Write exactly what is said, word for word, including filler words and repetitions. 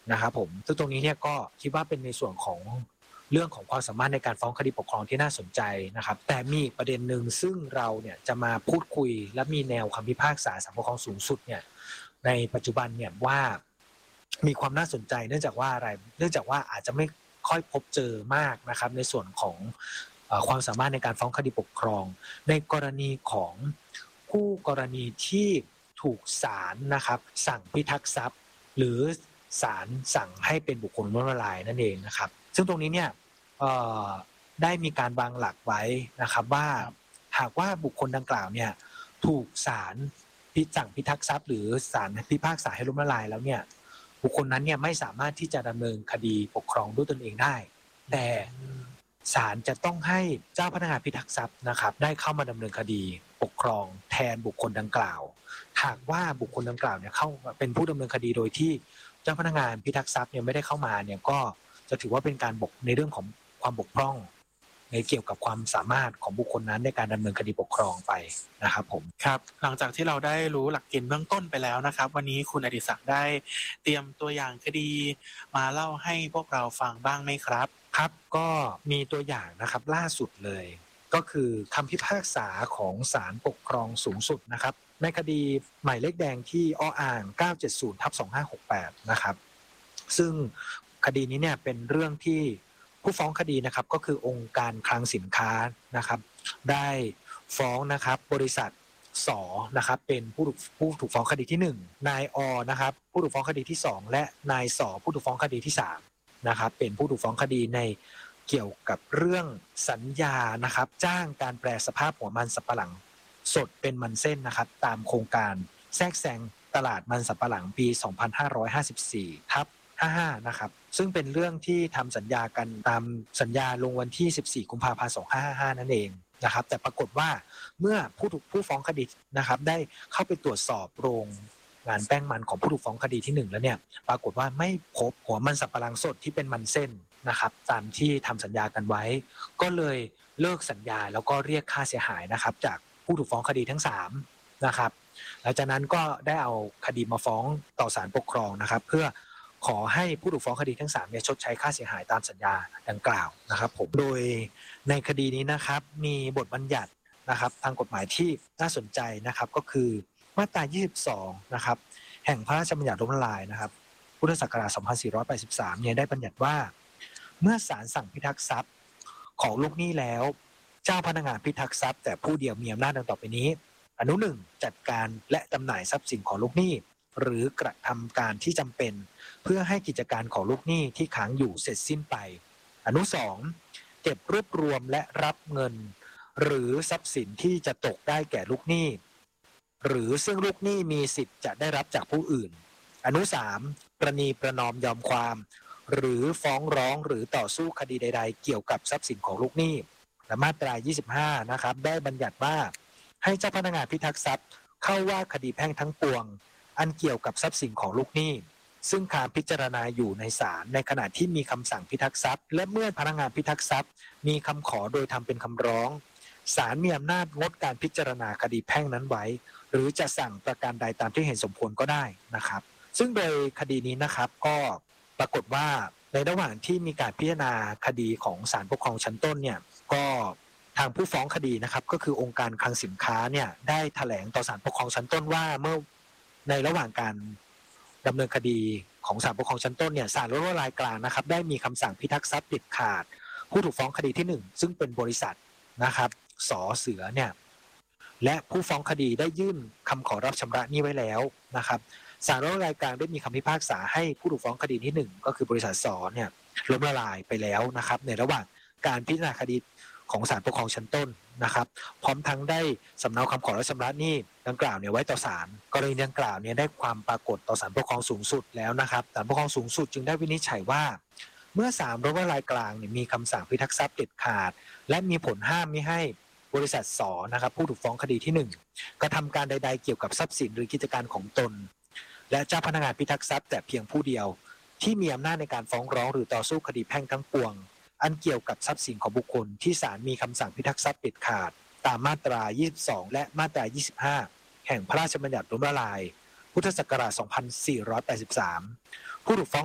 นะครับผมซึ่งตรงนี้เนี่ยก็คิดว่าเป็นในส่วนของเรื่องของความสามารถในการฟ้องคดีปกครองที่น่าสนใจนะครับแต่มีอีกประเด็นหนึ่งซึ่งเราเนี่ยจะมาพูดคุยและมีแนวคำพิพากษาศาลปกครองสูงสุดเนี่ยในปัจจุบันเนี่ยว่ามีความน่าสนใจเนื่องจากว่าอะไรเนื่องจากว่าอาจจะไม่ค่อยพบเจอมากนะครับในส่วนของเอ่อความสามารถในการฟ้องคดีปกครองในกรณีของผู้กรณีที่ถูกศาลนะครับสั่งพิทักษ์ทรัพย์หรือศาลสั่งให้เป็นบุคคลล้มละลายนั่นเองนะครับซึ่งตรงนี้เนี่ยได้มีการวางหลักไว้นะครับว่าหากว่าบุคคลดังกล่าวเนี่ยถูกศาลพิสั่งพิทักษ์ทรัพย์หรือศาลพิพากษาให้ล้มละลายแล้วเนี่ยบุคคลนั้นเนี่ยไม่สามารถที่จะดำเนินคดีปกครองด้วยตนเองได้แต่ศาลจะต้องให้เจ้าพนักงานพิทักษ์ทรัพย์นะครับได้เข้ามาดำเนินคดีปกครองแทนบุคคลดังกล่าวหากว่าบุคคลดังกล่าวเนี่ยเข้าเป็นผู้ดำเนินคดีโดยที่เจ้าพนักงานพิทักษ์ทรัพย์เนี่ยไม่ได้เข้ามาเนี่ยก็จะถือว่าเป็นการบกในเรื่องของความบกพร่องในเกี่ยวกับความสามารถของบุคคลนั้นในการดำเนินคดีปกครองไปนะครับผมครับหลังจากที่เราได้รู้หลักเกณฑ์เบื้องต้นไปแล้วนะครับวันนี้คุณอดิศักดิ์ได้เตรียมตัวอย่างคดีมาเล่าให้พวกเราฟังบ้างไหมครับครับก็มีตัวอย่างนะครับล่าสุดเลยก็คือคำพิพากษาของศาลปกครองสูงสุดนะครับในคดีหมายเลขแดงที่ออ่าง เก้าเจ็ดศูนย์ ทับ สองห้าหกแปด นะครับซึ่งคดีนี้เนี่ยเป็นเรื่องที่ผู้ฟ้องคดีนะครับก็คือองค์การคลังสินค้านะครับได้ฟ้องนะครับบริษัทสอนะครับเป็นผู้ถูกผู้ถูกฟ้องคดีที่หนึ่งนายอนะครับผู้ถูกฟ้องคดีที่สองและนายสอผู้ถูกฟ้องคดีที่สามนะครับเป็นผู้ถูกฟ้องคดีในเกี่ยวกับเรื่องสัญญานะครับจ้างการแปลสภาพหัวมันสำปะหลังสดเป็นมันเส้นนะครับตามโครงการแทรกแซงตลาดมันสำปะหลังปี สองพันห้าร้อยห้าสิบสี่ ทับ ห้าสิบห้า นะครับซึ่งเป็นเรื่องที่ทำสัญญากันตามสัญญาลงวันที่ สิบสี่ กุมภาพันธ์ สองพันห้าร้อยห้าสิบห้า นั่นเองนะครับแต่ปรากฏว่าเมื่อผู้ถูกผู้ฟ้องคดีนะครับได้เข้าไปตรวจสอบโรงงานแป้งมันของผู้ถูกฟ้องคดีที่หนึ่งแล้วเนี่ยปรากฏว่าไม่พบหัวมันสำปะหลังสดที่เป็นมันเส้นนะครับตามที่ทำสัญญากันไว้ก็เลยเลิกสัญญาแล้วก็เรียกค่าเสียหายนะครับจากผู้ถูกฟ้องคดีทั้งสามนะครับหลังจากนั้นก็ได้เอาคดีมาฟ้องต่อศาลปกครองนะครับเพื่อขอให้ผู้ถูกฟ้องคดีทั้งสามเนี่ยชดใช้ค่าเสียหายตามสัญญาดังกล่าวนะครับผมโดยในคดีนี้นะครับมีบทบัญญัตินะครับทางกฎหมายที่น่าสนใจนะครับก็คือมาตรายี่สิบสองนะครับแห่งพระราชบัญญัติล้มละลายนะครับพุทธศักราชสองพันสี่ร้อยแปดสิบสามเนี่ยได้บัญญัติว่าเมื่อศาลสั่งพิทักษ์ทรัพย์ของลูกหนี้แล้วเจ้าพนักงานพิทักษ์ทรัพย์แต่ผู้เดียวมีอำนาจดังต่อไปนี้อนุหนึ่งจัดการและจำหน่ายทรัพย์สินของลูกหนี้หรือกระทำการที่จำเป็นเพื่อให้กิจการของลูกหนี้ที่ค้างอยู่เสร็จสิ้นไปอนุสองเก็บรวบรวมและรับเงินหรือทรัพย์สินที่จะตกได้แก่ลูกหนี้หรือซึ่งลูกหนี้มีสิทธิ์จะได้รับจากผู้อื่นอนุสามประนีประนอมยอมความหรือฟ้องร้องหรือต่อสู้คดีใดๆเกี่ยวกับทรัพย์สินของลูกหนี้และมาตรายี่สิบห้านะครับได้บัญญัติว่าให้เจ้าพนักงานพิทักษ์ทรัพย์เข้าว่าคดีแพ่งทั้งปวงอันเกี่ยวกับทรัพย์สินของลูกหนี้ซึ่งการพิจารณาอยู่ในศาลในขณะที่มีคำสั่งพิทักษ์ทรัพย์และเมื่อพนักงานพิทักษ์ทรัพย์มีคำขอโดยทำเป็นคำร้องศาลมีอำนาจงดการพิจารณาคดีแพ่งนั้นไว้หรือจะสั่งประการใดตามที่เห็นสมควรก็ได้นะครับซึ่งโดยคดีนี้นะครับก็ปรากฏว่าในระหว่างที่มีการพิจารณาคดีของศาลปกครองชั้นต้นเนี่ยก็ทางผู้ฟ้องคดีนะครับก็คือองค์การคลังสินค้าเนี่ยได้แถลงต่อศาลปกครองชั้นต้นว่าเมื่อในระหว่างการดำเนินคดีของศาลปกครองชั้นต้นเนี่ยศาลล้มละลายกลางนะครับได้มีคำสั่งพิทักษ์ทรัพย์เด็ดขาดผู้ถูกฟ้องคดีที่หนึ่งซึ่งเป็นบริษัทนะครับสอเสือเนี่ยและผู้ฟ้องคดีได้ยื่นคำขอรับชำระหนี้ไว้แล้วนะครับศาลล้มละลายกลางได้มีคำพิพากษาให้ผู้ถูกฟ้องคดีที่หนึ่งก็คือบริษัทสอเนี่ยล้มละลายไปแล้วนะครับในระหว่างการพิจารณาคดีของศาลปกครองชั้นต้นนะครับพร้อมทั้งได้สำเนาคำขอรับชำระหนี้ดังกล่าวเนี่ยไว้ต่อศาลกรณีดังกล่าวเนี่ยได้ความปรากฏต่อศาลปกครองสูงสุดแล้วนะครับศาลปกครองสูงสุดจึงได้วินิจฉัยว่าเมื่อศาลล้มละลายกลางเนี่ยมีคำสั่งพิทักษ์ทรัพย์เด็ดขาดและมีผลห้ามไม่ให้บริษัทสอนะครับผู้ถูกฟ้องคดีที่หนึ่งกระทำการใดๆเกี่ยวกับทรัพย์สินหรือกิจการของตนและเจ้าพนักงานพิทักษ์ทรัพย์แต่เพียงผู้เดียวที่มีอำนาจในการฟ้องร้องหรือต่อสู้คดีแพ่งทั้งปวงอันเกี่ยวกับทรัพย์สินของบุคคลที่ศาลมีคำสั่งพิทักษ์ทรัพย์เด็ดขาดตามมาตรายี่สิบสองและมาตรายี่สิบห้าแห่งพระราชบัญญัติล้มละลายพุทธศักราชสองพันสี่ร้อยแปดสิบสามผู้ถูกฟ้อง